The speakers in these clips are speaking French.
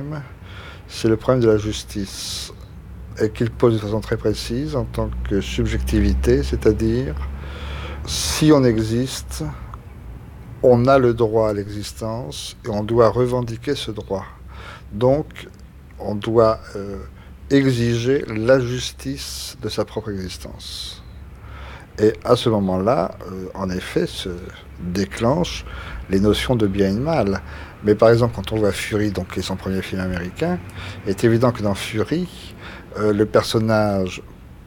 problème, c'est le problème de la justice, et qu'il pose de façon très précise en tant que subjectivité, c'est-à-dire si on existe, on a le droit à l'existence et on doit revendiquer ce droit. Donc, on doit exiger la justice de sa propre existence. Et à ce moment-là, en effet, se déclenchent les notions de bien et de mal. Mais par exemple, quand on voit Fury, donc, qui est son premier film américain, il est évident que dans Fury, le personnage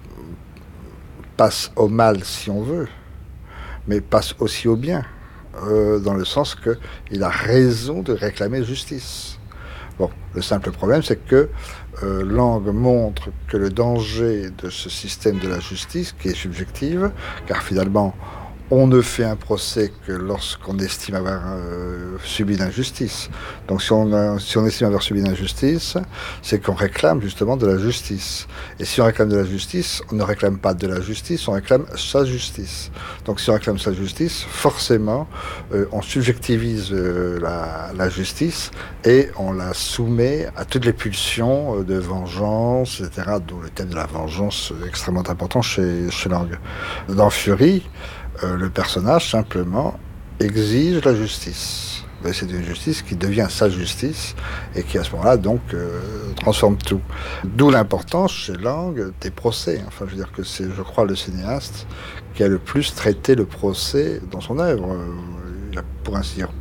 passe au mal si on veut, mais passe aussi au bien, dans le sens qu'il a raison de réclamer justice. Bon, le simple problème, c'est que Lang montre que le danger de ce système de la justice, qui est subjective, car finalement, on ne fait un procès que lorsqu'on estime avoir subi l'injustice. Donc si on estime avoir subi l'injustice, c'est qu'on réclame justement de la justice. Et si on réclame de la justice, on ne réclame pas de la justice, on réclame sa justice. Donc si on réclame sa justice, forcément, on subjectivise la justice et on la soumet à toutes les pulsions de vengeance, etc. D'où le thème de la vengeance extrêmement important chez Lang. Dans Fury, le personnage simplement exige la justice. Et c'est une justice qui devient sa justice et qui à ce moment-là donc transforme tout. D'où l'importance chez Lang des procès. Enfin, je veux dire que c'est, je crois, le cinéaste qui a le plus traité le procès dans son œuvre. Il y a, pour ainsi dire,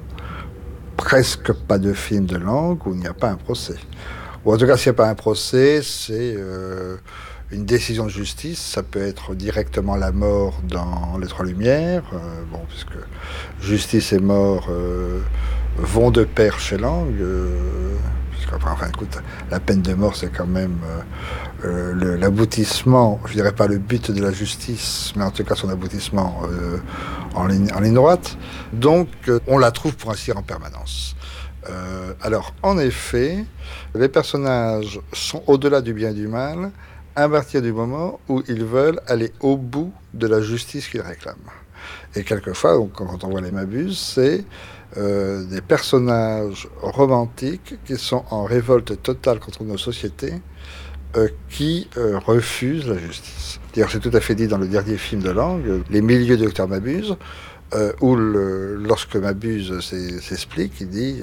presque pas de film de Lang où il n'y a pas un procès. Ou en tout cas, s'il n'y a pas un procès, c'est une décision de justice. Ça peut être directement la mort dans Les Trois Lumières, bon, puisque justice et mort vont de pair chez Lang, puisqu'en fin de compte, la peine de mort, c'est quand même l'aboutissement, je dirais pas le but de la justice, mais en tout cas son aboutissement en ligne droite. Donc, on la trouve pour ainsi dire en permanence. Alors, en effet, les personnages sont au-delà du bien et du mal à partir du moment où ils veulent aller au bout de la justice qu'ils réclament. Et quelquefois, donc, quand on voit les Mabuse, c'est des personnages romantiques qui sont en révolte totale contre nos sociétés, qui refusent la justice. D'ailleurs, c'est tout à fait dit dans le dernier film de Lang, Les milieux du docteur Mabuse, où lorsque Mabuse s'explique, il dit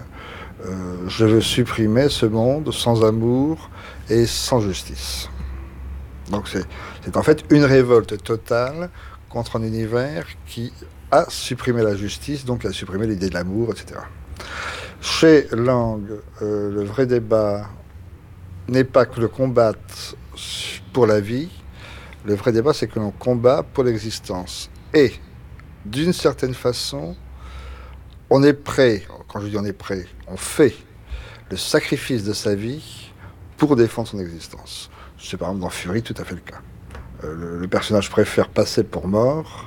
je veux supprimer ce monde sans amour et sans justice. Donc c'est en fait une révolte totale contre un univers qui a supprimé la justice, donc a supprimé l'idée de l'amour, etc. Chez Lang, le vrai débat n'est pas que l'on combatte pour la vie, le vrai débat c'est que l'on combat pour l'existence. Et d'une certaine façon, on est prêt, quand je dis on est prêt, on fait le sacrifice de sa vie pour défendre son existence. C'est par exemple dans Fury tout à fait le cas. Le personnage préfère passer pour mort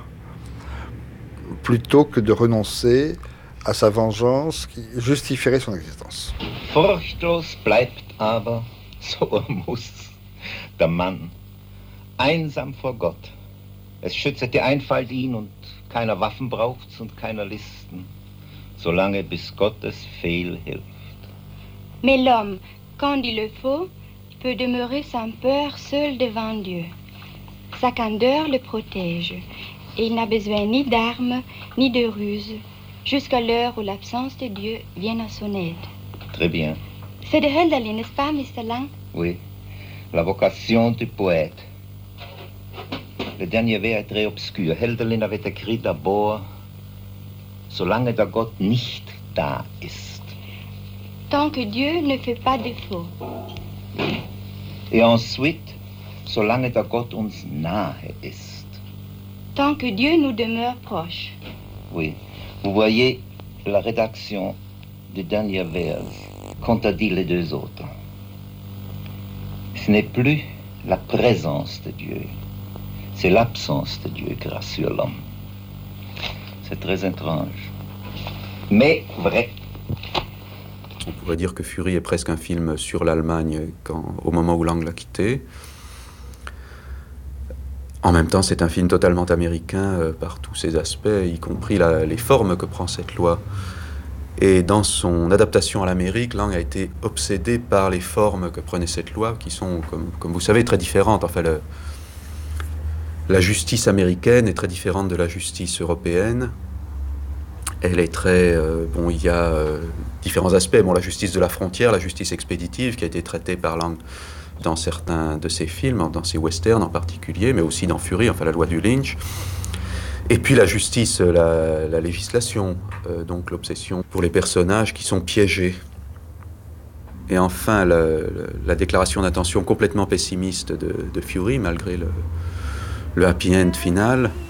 plutôt que de renoncer à sa vengeance qui justifierait son existence. Furchtlos bleibt aber, so muss der Mann, einsam vor Gott. Es schützt die Einfalt ihn und keiner Waffen braucht's und keiner Listen, solange bis Gottes Fehl hilft. Mais l'homme, quand il le faut, peut demeurer sans peur seul devant Dieu. Sa candeur le protège, et il n'a besoin ni d'armes, ni de ruses, jusqu'à l'heure où l'absence de Dieu vient à son aide. Très bien. C'est de Hölderlin, n'est-ce pas, Mr. Lang? Oui, la vocation du poète. Le dernier vers est très obscur. Hölderlin avait écrit d'abord Solange der Gott nicht da ist. Tant que Dieu ne fait pas défaut. Et ensuite, Solange der Gott uns nahe ist. Tant que Dieu nous demeure proche. Oui, vous voyez la rédaction du dernier vers contredit les deux autres. Ce n'est plus la présence de Dieu, c'est l'absence de Dieu grâce sur l'homme. C'est très étrange, mais vrai. On pourrait dire que Fury est presque un film sur l'Allemagne au moment où Lang l'a quitté. En même temps, c'est un film totalement américain par tous ses aspects, y compris les formes que prend cette loi. Et dans son adaptation à l'Amérique, Lang a été obsédé par les formes que prenait cette loi, qui sont, comme vous savez, très différentes. Enfin, la justice américaine est très différente de la justice européenne. Elle est très... il y a différents aspects. La justice de la frontière, la justice expéditive, qui a été traitée par Lang dans certains de ses films, dans ses westerns en particulier, mais aussi dans Fury, la loi du Lynch. Et puis la justice, la législation, donc l'obsession pour les personnages qui sont piégés. Et enfin, la déclaration d'intention complètement pessimiste de Fury, malgré le happy end final.